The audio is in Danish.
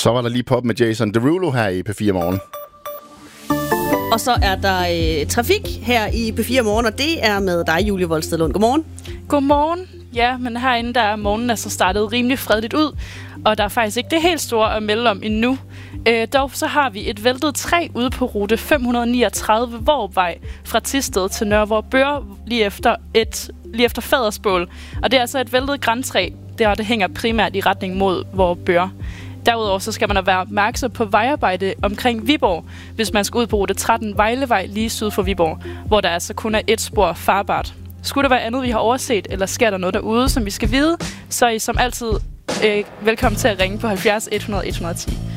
Så var der lige pop med Jason Derulo her i P4 Morgen. Og så er der trafik her i P4 Morgen, og det er med dig, Julie Volsted Lund. Godmorgen. Godmorgen. Ja, men herinde der er morgenen altså startet rimelig fredeligt ud, og der er faktisk ikke det helt store at melde om endnu. Dog så har vi et væltet træ ude på rute 539 Vorupvej fra Thisted til Nørre lige efter Fadersbål. Og det er altså et væltet grantræ, det hænger primært i retning mod Vorupvej. Derudover så skal man være opmærksom på vejarbejde omkring Viborg, hvis man skal ud på rute 13 Vejlevej lige syd for Viborg, hvor der altså kun er et spor farbart. Skulle der være andet, vi har overset, eller sker der noget derude, som vi skal vide, så er I som altid velkommen til at ringe på 70 100 110.